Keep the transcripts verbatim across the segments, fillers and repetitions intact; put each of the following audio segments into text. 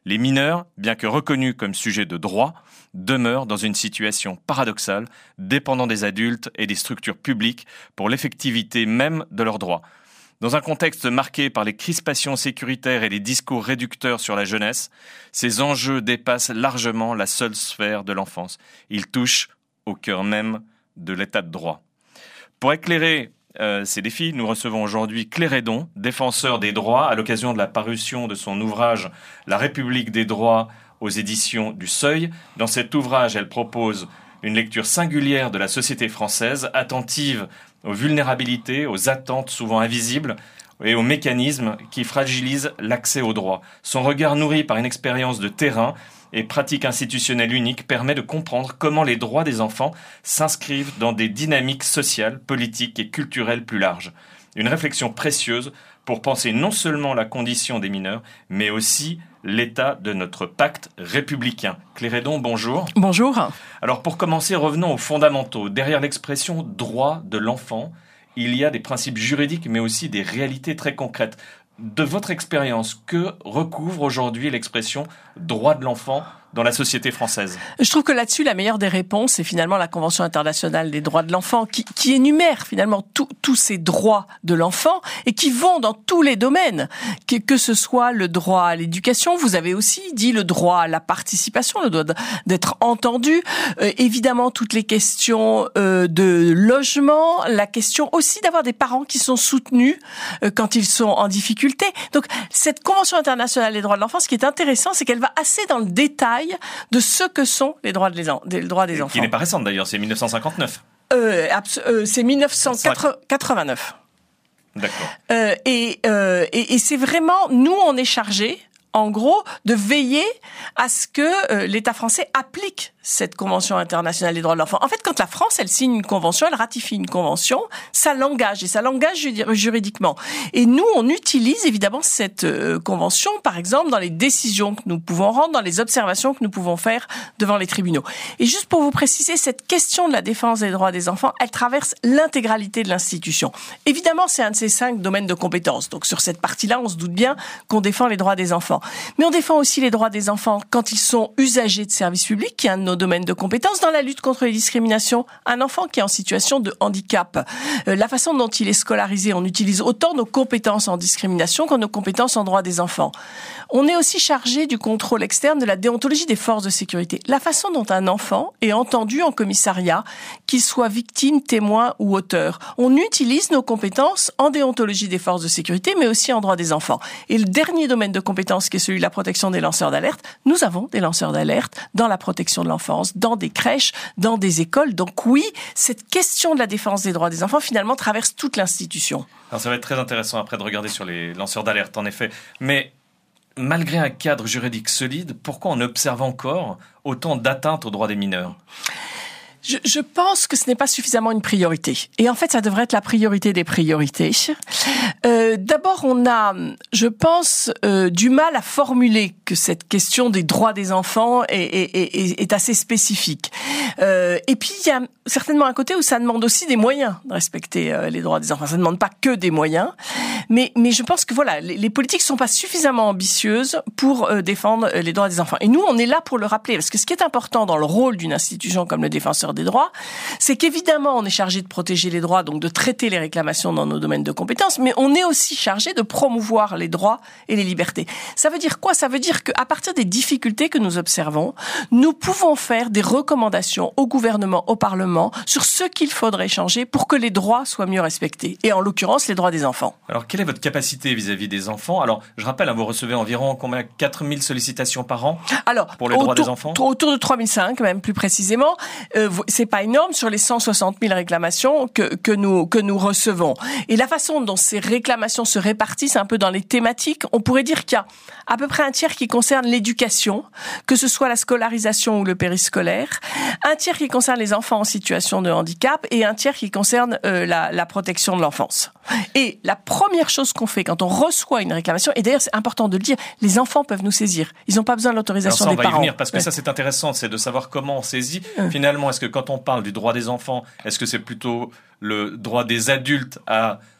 Les mineurs, bien que reconnus comme sujets de droit, demeurent dans une situation paradoxale, dépendant des adultes et des structures publiques pour l'effectivité même de leurs droits. Dans un contexte marqué par les crispations sécuritaires et les discours réducteurs sur la jeunesse, ces enjeux dépassent largement la seule sphère de l'enfance. Ils touchent au cœur même de l'état de droit. Pour éclairer euh, ces défis, nous recevons aujourd'hui Claire Hédon, défenseur des droits, à l'occasion de la parution de son ouvrage « La République des droits » aux éditions du Seuil. Dans cet ouvrage, elle propose une lecture singulière de la société française, attentive aux vulnérabilités, aux attentes souvent invisibles et aux mécanismes qui fragilisent l'accès aux droits. Son regard nourri par une expérience de terrain et pratique institutionnelle unique permet de comprendre comment les droits des enfants s'inscrivent dans des dynamiques sociales, politiques et culturelles plus larges. Une réflexion précieuse pour penser non seulement la condition des mineurs, mais aussi l'état de notre pacte républicain. Claire Hédon, bonjour. Bonjour. Alors pour commencer, revenons aux fondamentaux. Derrière l'expression « droit de l'enfant », il y a des principes juridiques, mais aussi des réalités très concrètes. De votre expérience, que recouvre aujourd'hui l'expression « droit de l'enfant » dans la société française? Je trouve que là-dessus, la meilleure des réponses, c'est finalement la Convention internationale des droits de l'enfant qui, qui énumère finalement tous ces droits de l'enfant et qui vont dans tous les domaines, que, que ce soit le droit à l'éducation, vous avez aussi dit le droit à la participation, le droit d'être entendu, euh, évidemment toutes les questions euh, de logement, la question aussi d'avoir des parents qui sont soutenus euh, quand ils sont en difficulté. Donc cette Convention internationale des droits de l'enfant, ce qui est intéressant, c'est qu'elle va assez dans le détail de ce que sont les droits, de les en, les droits des enfants. Qui n'est pas récente d'ailleurs, c'est dix-neuf cent cinquante-neuf. Euh, abs- euh, c'est dix-neuf cent quatre-vingt-neuf. D'accord. Euh, et, euh, et, et c'est vraiment, nous on est chargés, en gros, de veiller à ce que euh, l'État français applique cette Convention internationale des droits de l'enfant. En fait, quand la France, elle signe une convention, elle ratifie une convention, ça l'engage, et ça l'engage juridiquement. Et nous, on utilise évidemment cette euh, convention, par exemple, dans les décisions que nous pouvons rendre, dans les observations que nous pouvons faire devant les tribunaux. Et juste pour vous préciser, cette question de la défense des droits des enfants, elle traverse l'intégralité de l'institution. Évidemment, c'est un de ces cinq domaines de compétences. Donc sur cette partie-là, on se doute bien qu'on défend les droits des enfants. Mais on défend aussi les droits des enfants quand ils sont usagers de services publics, qui est un de nos domaines de compétences, dans la lutte contre les discriminations. Un enfant qui est en situation de handicap, euh, la façon dont il est scolarisé, on utilise autant nos compétences en discrimination que nos compétences en droits des enfants. On est aussi chargé du contrôle externe de la déontologie des forces de sécurité. La façon dont un enfant est entendu en commissariat, qu'il soit victime, témoin ou auteur. On utilise nos compétences en déontologie des forces de sécurité, mais aussi en droits des enfants. Et le dernier domaine de compétences, qui est celui de la protection des lanceurs d'alerte, nous avons des lanceurs d'alerte dans la protection de l'enfance, dans des crèches, dans des écoles. Donc oui, cette question de la défense des droits des enfants, finalement, traverse toute l'institution. Alors ça va être très intéressant après de regarder sur les lanceurs d'alerte, en effet. Mais malgré un cadre juridique solide, pourquoi on observe encore autant d'atteintes aux droits des mineurs ? Je, je pense que ce n'est pas suffisamment une priorité. Et en fait, ça devrait être la priorité des priorités. Euh, d'abord, on a, je pense, euh, du mal à formuler que cette question des droits des enfants est, est, est, est assez spécifique. Euh, et puis, il y a certainement un côté où ça demande aussi des moyens de respecter euh, les droits des enfants. Ça ne demande pas que des moyens. Mais, mais je pense que voilà, les, les politiques ne sont pas suffisamment ambitieuses pour euh, défendre les droits des enfants. Et nous, on est là pour le rappeler. Parce que ce qui est important dans le rôle d'une institution comme le défenseur des droits, c'est qu'évidemment, on est chargé de protéger les droits, donc de traiter les réclamations dans nos domaines de compétences, mais on est aussi chargé de promouvoir les droits et les libertés. Ça veut dire quoi ? Ça veut dire qu'à partir des difficultés que nous observons, nous pouvons faire des recommandations au gouvernement, au Parlement, sur ce qu'il faudrait changer pour que les droits soient mieux respectés. Et en l'occurrence, les droits des enfants. Alors, quelle est votre capacité vis-à-vis des enfants ? Alors, je rappelle, vous recevez environ combien, quatre mille sollicitations par an Alors, pour les autour, droits des enfants ? Autour de trois mille cinq, même plus précisément. Euh, c'est pas énorme sur les cent soixante mille réclamations que, que nous, que nous recevons. Et la façon dont ces réclamations se répartissent un peu dans les thématiques, on pourrait dire qu'il y a à peu près un tiers qui concerne l'éducation, que ce soit la scolarisation ou le périscolaire, un tiers qui concerne les enfants en situation de handicap et un tiers qui concerne euh, la, la protection de l'enfance. Et la première chose qu'on fait quand on reçoit une réclamation, et d'ailleurs c'est important de le dire, les enfants peuvent nous saisir. Ils n'ont pas besoin de l'autorisation des parents. Alors ça, on va y venir, parce que ouais. ça c'est intéressant, c'est de savoir comment on saisit. Ouais. Finalement, est-ce que quand on parle du droit des enfants, est-ce que c'est plutôt le droit des adultes à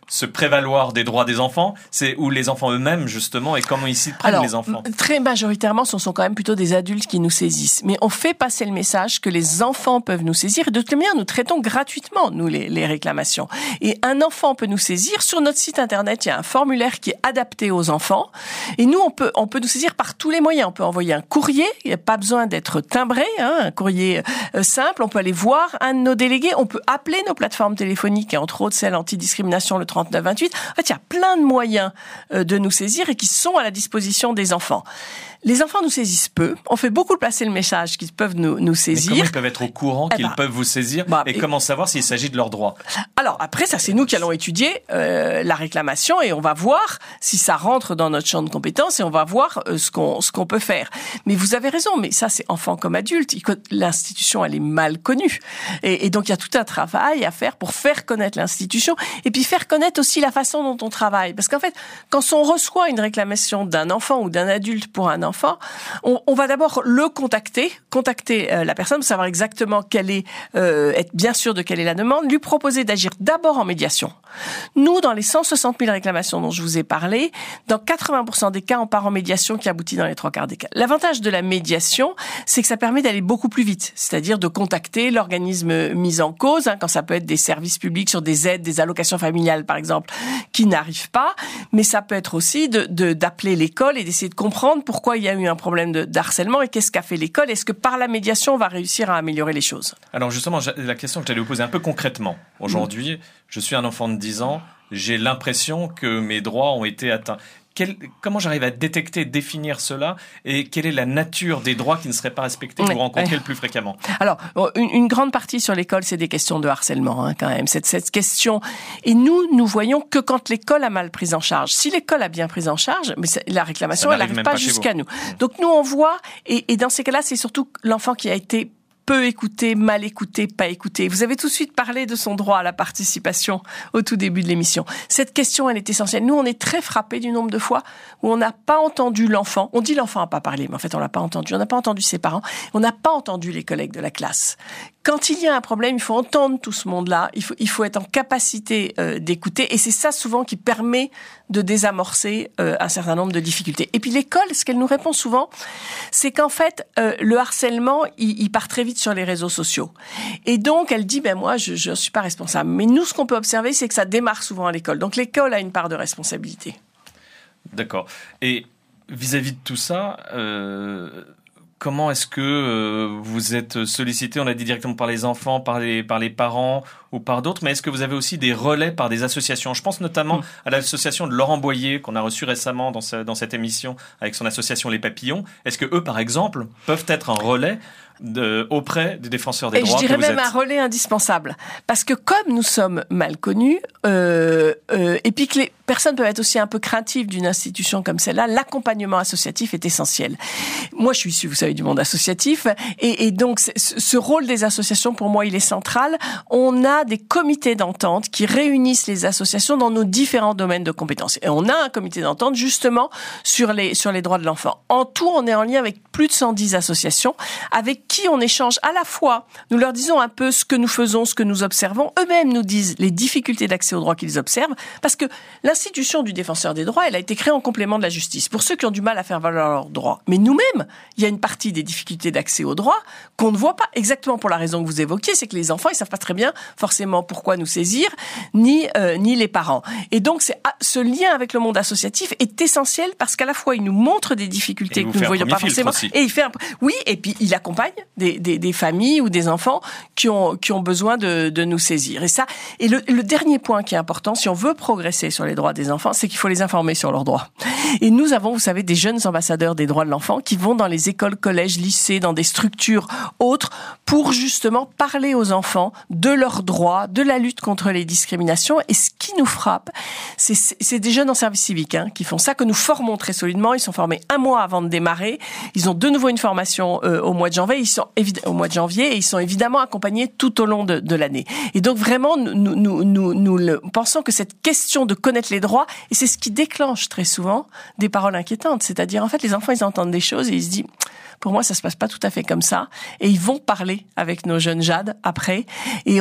se prévaloir des droits des enfants, c'est où les enfants eux-mêmes justement et comment ils s'y prennent. Alors, les enfants. Très majoritairement, ce sont quand même plutôt des adultes qui nous saisissent. Mais on fait passer le message que les enfants peuvent nous saisir et de toute manière, nous traitons gratuitement nous les, les réclamations. Et un enfant peut nous saisir sur notre site internet. Il y a un formulaire qui est adapté aux enfants et nous on peut on peut nous saisir par tous les moyens. On peut envoyer un courrier, il n'y a pas besoin d'être timbré, hein, un courrier euh, simple. On peut aller voir un de nos délégués. On peut appeler nos plateformes téléphoniques et entre autres celle antidiscrimination le trente-neuf vingt-huit. En fait, il y a plein de moyens de nous saisir et qui sont à la disposition des enfants. Les enfants nous saisissent peu. On fait beaucoup passer le message qu'ils peuvent nous, nous saisir. Mais comment ils peuvent être au courant qu'ils eh ben, peuvent vous saisir bah, et, et comment savoir s'il s'agit de leurs droits? Alors après, ça c'est nous qui allons étudier euh, la réclamation et on va voir si ça rentre dans notre champ de compétences et on va voir euh, ce qu'on ce qu'on peut faire. Mais vous avez raison, mais ça c'est enfant comme adulte. L'institution elle est mal connue et, et donc il y a tout un travail à faire pour faire connaître l'institution et puis faire connaître aussi la façon dont on travaille. Parce qu'en fait, quand on reçoit une réclamation d'un enfant ou d'un adulte pour un enfant, On, on va d'abord le contacter, contacter euh, la personne pour savoir exactement quelle est, euh, être bien sûr de quelle est la demande, lui proposer d'agir d'abord en médiation. Nous, dans les cent soixante mille réclamations dont je vous ai parlé, dans quatre-vingts pour cent des cas, on part en médiation qui aboutit dans les trois quarts des cas. L'avantage de la médiation, c'est que ça permet d'aller beaucoup plus vite, c'est-à-dire de contacter l'organisme mis en cause, hein, quand ça peut être des services publics sur des aides, des allocations familiales par exemple, qui n'arrivent pas, mais ça peut être aussi de, de, d'appeler l'école et d'essayer de comprendre pourquoi il y a eu un problème de, d'harcèlement et qu'est-ce qu'a fait l'école. Est-ce que par la médiation, on va réussir à améliorer les choses? Alors justement, la question que j'allais vous poser un peu concrètement. Aujourd'hui, mmh. je suis un enfant de dix ans, j'ai l'impression que mes droits ont été atteints. Quel, comment j'arrive à détecter, définir cela et quelle est la nature des droits qui ne seraient pas respectés que oui, vous rencontrez oui. le plus fréquemment? Alors, une, une grande partie sur l'école, c'est des questions de harcèlement hein, quand même. Cette, cette question, et nous, nous voyons que quand l'école a mal pris en charge. Si l'école a bien pris en charge, mais la réclamation, elle n'arrive pas, pas jusqu'à nous. Mmh. Donc nous, on voit, et, et dans ces cas-là, c'est surtout l'enfant qui a été peu écouté, mal écouté, pas écouté. Vous avez tout de suite parlé de son droit à la participation au tout début de l'émission. Cette question, elle est essentielle. Nous, on est très frappés du nombre de fois où on n'a pas entendu l'enfant. On dit l'enfant n'a pas parlé, mais en fait, on l'a pas entendu. On n'a pas entendu ses parents. On n'a pas entendu les collègues de la classe. Quand il y a un problème, il faut entendre tout ce monde-là. Il faut, il faut être en capacité euh, d'écouter. Et c'est ça, souvent, qui permet de désamorcer euh, un certain nombre de difficultés. Et puis l'école, ce qu'elle nous répond souvent, c'est qu'en fait, euh, le harcèlement, il, il part très vite sur les réseaux sociaux. Et donc, elle dit, ben moi, je ne suis pas responsable. Mais nous, ce qu'on peut observer, c'est que ça démarre souvent à l'école. Donc l'école a une part de responsabilité. D'accord. Et vis-à-vis de tout ça... Euh... Comment est-ce que euh, vous êtes sollicité? On a dit directement par les enfants, par les, par les parents ou par d'autres, mais est-ce que vous avez aussi des relais par des associations? Je pense notamment mmh. à l'association de Laurent Boyer, qu'on a reçu récemment dans, ce, dans cette émission avec son association Les Papillons. Est-ce que eux, par exemple, peuvent être un relais de, auprès des défenseurs des et droits? Je dirais que vous même êtes. un relais indispensable. Parce que comme nous sommes mal connus, euh, euh, et puis que les personnes peuvent être aussi un peu craintives d'une institution comme celle-là, l'accompagnement associatif est essentiel. Moi, je suis issue, vous savez, du monde associatif, et, et donc ce rôle des associations, pour moi, il est central. On a des comités d'entente qui réunissent les associations dans nos différents domaines de compétences. Et on a un comité d'entente, justement, sur les, sur les droits de l'enfant. En tout, on est en lien avec plus de cent dix associations, avec qui on échange à la fois. Nous leur disons un peu ce que nous faisons, ce que nous observons. Eux-mêmes nous disent les difficultés d'accès aux droits qu'ils observent, parce que l'institution du défenseur des droits, elle a été créée en complément de la justice, pour ceux qui ont du mal à faire valoir leurs droits. Mais nous-mêmes, il y a une partie des difficultés d'accès aux droits qu'on ne voit pas, exactement pour la raison que vous évoquiez, c'est que les enfants, ils savent pas très bien forcément pourquoi nous saisir, ni euh, ni les parents. Et donc, c'est, ce lien avec le monde associatif est essentiel parce qu'à la fois, il nous montre des difficultés que nous ne voyons pas forcément. Et il fait un... Oui, et puis il accompagne des, des, des familles ou des enfants qui ont, qui ont besoin de, de nous saisir. Et ça, et le, le dernier point qui est important, si on veut progresser sur les droits des enfants, c'est qu'il faut les informer sur leurs droits. Et nous avons, vous savez, des jeunes ambassadeurs des droits de l'enfant qui vont dans les écoles, collèges, lycées, dans des structures autres pour justement parler aux enfants de leurs droits, de la lutte contre les discriminations. Et ce qui nous frappe, c'est, c'est des jeunes en service civique hein, qui font ça, que nous formons très solidement. Ils sont formés un mois avant de démarrer. Ils ont de nouveau une formation euh, au mois de janvier. Ils sont évid- au mois de janvier et ils sont évidemment accompagnés tout au long de, de l'année. Et donc vraiment, nous, nous, nous, nous le, pensons que cette question de connaître les droits, et c'est ce qui déclenche très souvent des paroles inquiétantes. C'est-à-dire, en fait, les enfants, ils entendent des choses et ils se disent... Pour moi, ça se passe pas tout à fait comme ça. Et ils vont parler avec nos jeunes Jade après. Et on a beaucoup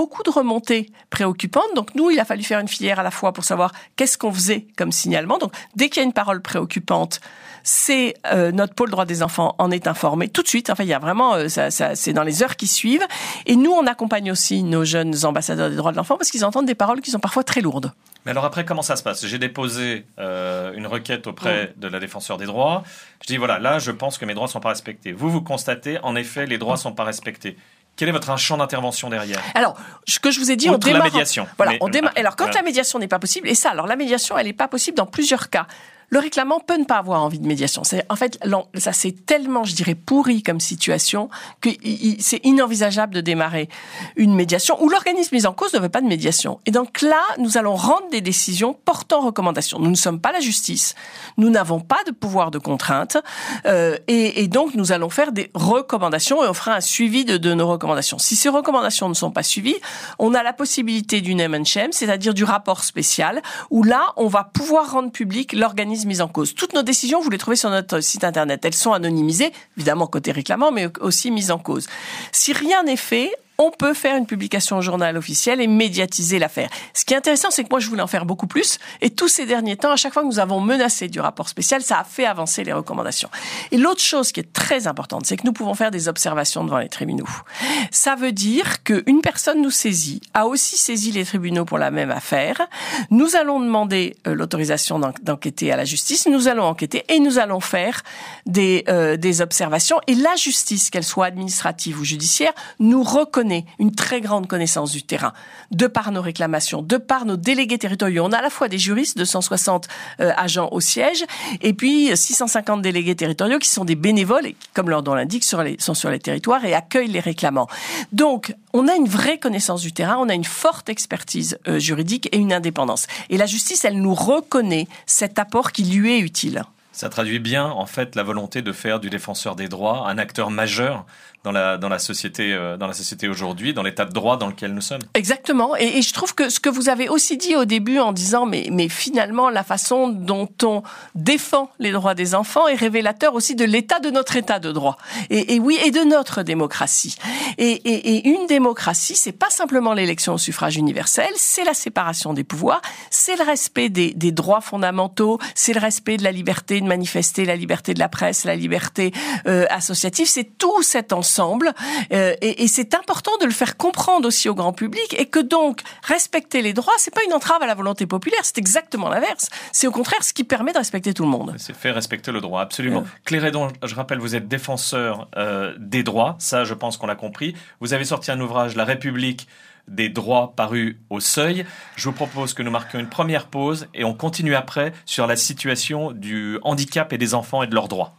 beaucoup de remontées préoccupantes. Donc nous, il a fallu faire une filière à la fois pour savoir qu'est-ce qu'on faisait comme signalement. Donc dès qu'il y a une parole préoccupante, c'est euh, notre pôle droit des enfants en est informé tout de suite. Enfin, il y a vraiment, euh, ça, ça, c'est dans les heures qui suivent. Et nous, on accompagne aussi nos jeunes ambassadeurs des droits de l'enfant parce qu'ils entendent des paroles qui sont parfois très lourdes. Mais alors après, comment ça se passe ? J'ai déposé euh, une requête auprès mmh. de la défenseure des droits. Je dis, voilà, là, je pense que mes droits ne sont pas respectés. Vous, vous constatez, en effet, les droits ne sont pas respectés. Quel est votre champ d'intervention derrière ? Alors, ce que je vous ai dit, Outre on démarre... la médiation. Voilà, mais, on démarre... Alors, quand euh, la médiation n'est pas possible, et ça, alors la médiation, elle n'est pas possible dans plusieurs cas. Le réclamant peut ne pas avoir envie de médiation. C'est, en fait, ça c'est tellement, je dirais, pourri comme situation que c'est inenvisageable de démarrer une médiation où l'organisme mis en cause ne veut pas de médiation. Et donc là, nous allons rendre des décisions portant recommandation. Nous ne sommes pas la justice, nous n'avons pas de pouvoir de contrainte, euh, et, et donc nous allons faire des recommandations et on fera un suivi de, de nos recommandations. Si ces recommandations ne sont pas suivies, on a la possibilité du name and shame, c'est-à-dire du rapport spécial, où là, on va pouvoir rendre public l'organisme mise en cause. Toutes nos décisions, vous les trouvez sur notre site internet. Elles sont anonymisées, évidemment côté réclamant, mais aussi mises en cause. Si rien n'est fait, on peut faire une publication au journal officiel et médiatiser l'affaire. Ce qui est intéressant, c'est que moi, je voulais en faire beaucoup plus. Et tous ces derniers temps, à chaque fois que nous avons menacé du rapport spécial, ça a fait avancer les recommandations. Et l'autre chose qui est très importante, c'est que nous pouvons faire des observations devant les tribunaux. Ça veut dire qu'une personne nous saisit, a aussi saisi les tribunaux pour la même affaire. Nous allons demander euh, l'autorisation d'en- d'enquêter à la justice. Nous allons enquêter et nous allons faire des, euh, des observations. Et la justice, qu'elle soit administrative ou judiciaire, nous reconnaît une très grande connaissance du terrain, de par nos réclamations, de par nos délégués territoriaux. On a à la fois des juristes, deux cent soixante euh, agents au siège, et puis six cent cinquante délégués territoriaux qui sont des bénévoles, et qui, comme leur nom l'indique, sur les, sont sur les territoires et accueillent les réclamants. Donc, on a une vraie connaissance du terrain, on a une forte expertise euh, juridique et une indépendance. Et la justice, elle nous reconnaît cet apport qui lui est utile. Ça traduit bien, en fait, la volonté de faire du défenseur des droits un acteur majeur dans la, dans la société, euh, dans la société aujourd'hui, dans l'état de droit dans lequel nous sommes. Exactement. Et, et je trouve que ce que vous avez aussi dit au début en disant, mais, mais finalement, la façon dont on défend les droits des enfants est révélateur aussi de l'état de notre état de droit. Et, et oui, et de notre démocratie. Et, et, et une démocratie, c'est pas simplement l'élection au suffrage universel, c'est la séparation des pouvoirs, c'est le respect des, des droits fondamentaux, c'est le respect de la liberté de manifester, la liberté de la presse, la liberté euh, associative, c'est tout cet ensemble. Euh, et, et c'est important de le faire comprendre aussi au grand public et que donc respecter les droits, c'est pas une entrave à la volonté populaire, c'est exactement l'inverse. C'est au contraire ce qui permet de respecter tout le monde. C'est faire respecter le droit, absolument. Euh. Claire Hédon, je rappelle, vous êtes défenseur euh, des droits, ça je pense qu'on l'a compris. Vous avez sorti un ouvrage, La République des droits, paru au Seuil. Je vous propose que nous marquions une première pause et on continue après sur la situation du handicap et des enfants et de leurs droits.